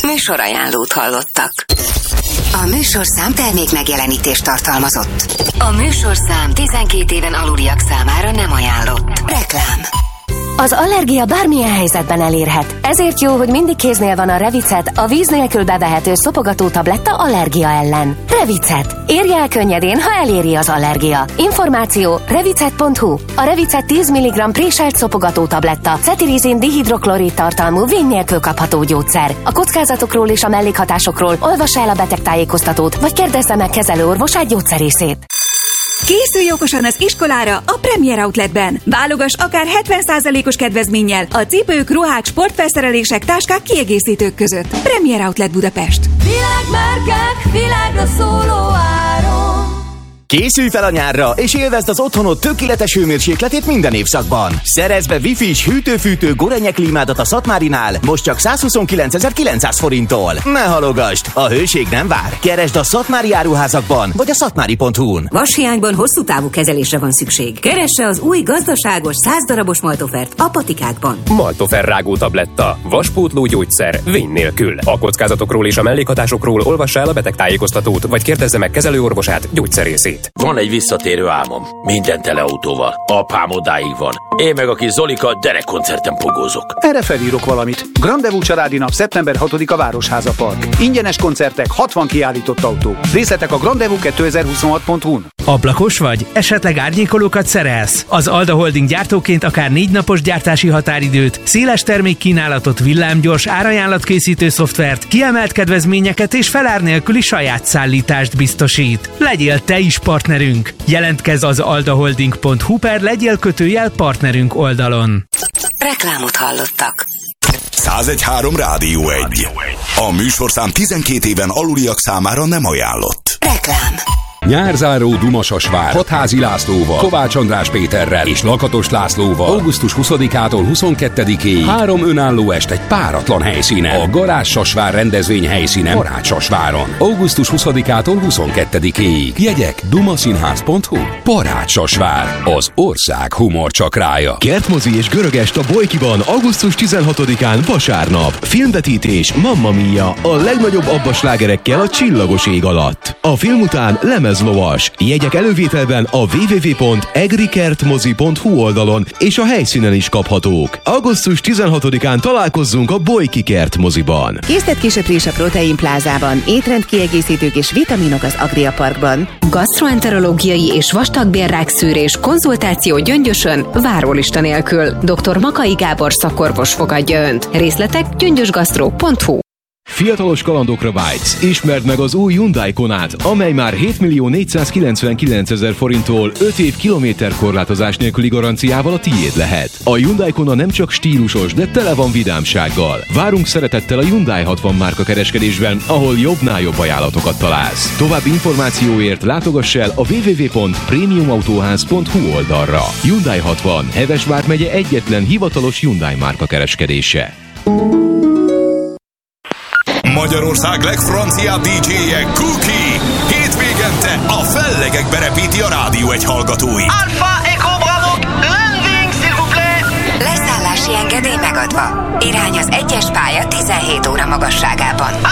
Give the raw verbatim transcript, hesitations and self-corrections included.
Műsorajánlót hallottak. A műsorszám termék megjelenítést tartalmazott. A műsorszám tizenkét éven aluliak számára nem ajánlott. Reklám. Az allergia bármilyen helyzetben elérhet. Ezért jó, hogy mindig kéznél van a Revicet, a víz nélkül bevehető szopogató tabletta allergia ellen. Revicet. Érje el könnyedén, ha eléri az allergia. Információ revicet pont hu. A Revicet tíz milligramm préselt szopogató tabletta, cetirizin dihidroklorid tartalmú víz nélkül kapható gyógyszer. A kockázatokról és a mellékhatásokról olvassa el a betegtájékoztatót, vagy kérdezze meg kezelőorvosát, gyógyszerészét. Készülj okosan az iskolára a Premier Outletben. Válogass akár hetven százalékos kedvezménnyel a cipők, ruhák, sportfelszerelések, táskák, kiegészítők között. Premier Outlet Budapest. Világmárkák, világra szóló áron. Készülj fel a nyárra, és élvezd az otthonod tökéletes hőmérsékletét minden évszakban. Szerezz be Wi-Fi-s hűtő-fűtő Gorenje klímádat a Szatmárinál, most csak százhuszonkilencezer-kilencszáz forinttól. Ne halogasd, a hőség nem vár. Keresd a szatmári áruházakban, vagy a szatmári pont hu-n. Vashiányban hosszú távú kezelésre van szükség. Keresse az új gazdaságos száz darabos Maltofert a patikákban. Maltofer rágó tabletta. Vaspótló gyógyszer. Vény nélkül. A kockázatokról és a mellékhatásokról olvassa el a betegtájékoztatót, vagy kérdezze meg kezelőorvosát, gyógyszerészét. Van egy visszatérő álmom. Minden tele autóval. Apám odáig van. Én meg a kis Zolika derekkoncerten pogózok. Erre felírok valamit. Grandevú családi nap szeptember hatodika Városháza Park. Ingyenes koncertek, hatvan kiállított autó. Részletek a grandevú kétezer-huszonhat pont hu-n. Ablakos vagy? Esetleg árnyékolókat szerelsz? Az Alda Holding gyártóként akár négy napos gyártási határidőt, széles termékkínálatot, villámgyors árajánlatkészítő szoftvert, kiemelt kedvezményeket és felár nélküli saját szállítást biztosít. Legyél te is partnerünk! Jelentkezz az aldaholding pont hu per legyél kötőjel partnerünk oldalon. Reklámot hallottak. száz egy három Rádió egy. A műsorszám tizenkét éven aluliak számára nem ajánlott. Reklám. Nyárzáró Dumasasvár, Hatházi Lászlóval, Kovács András Péterrel és Lakatos Lászlóval augusztus huszadikától huszonkettedikéig három önálló est egy páratlan helyszínen. A Garázs Sasvár rendezvény helyszínen Barátssasváron. augusztus huszadikától huszonkettedikéig. Jegyek dumaszínház pont hu. Barátssasvár, az ország humor csakrája. Kertmozi és Görögest a Bolykiban augusztus tizenhatodikán vasárnap. Filmvetítés Mamma Mia, a legnagyobb abbaslágerekkel a csillagos ég alatt. A film után lemezlovas. Jegyek elővételben a double-u double-u double-u pont egrikertmozi pont hu oldalon és a helyszínen is kaphatók. augusztus tizenhatodikán találkozzunk a Bolyki Kertmoziban. Készített kisöprés a Protein Plázában, étrendkiegészítők és vitaminok az Agria Parkban. Gastroenterológiai és vastagbélrák szűrés, konzultáció Gyöngyösön, várólista nélkül. doktor Makai Gábor szakorvos fogadja Önt. Részletek gyöngyösgasztró pont hu. Fiatalos kalandokra vágysz? Ismerd meg az új Hyundai Konát, amely már hétmillió négyszázkilencvenkilencezer forinttól öt év kilométerkorlátozás nélküli garanciával a tiéd lehet. A Hyundai Kona nem csak stílusos, de tele van vidámsággal. Várunk szeretettel a Hyundai hatvan márka kereskedésben, ahol jobbnál jobb ajánlatokat találsz. További információért látogass el a double-u double-u double-u pont premium autóház pont hu oldalra. Hyundai hatvan, Hevesvár megye egyetlen hivatalos Hyundai márka kereskedése. Magyarország legfranciább dé dzséje Cookie! Hétvégente a fellegekbe repíti a Rádió egy hallgatói. Alpha Echo Bravo, landing, s'il vous plaît! Leszállási engedély megadva. Irány az egyes pálya tizenhét óra magasságában.